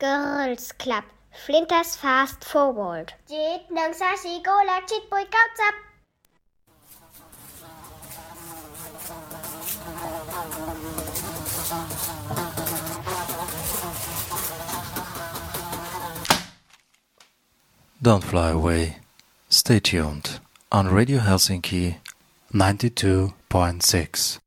Girls Club Flinders Fast Forward จิตหนึ่งซาสีโกและชิดปุยเก้าจับ Don't fly away. Stay tuned on Radio Helsinki 92.6.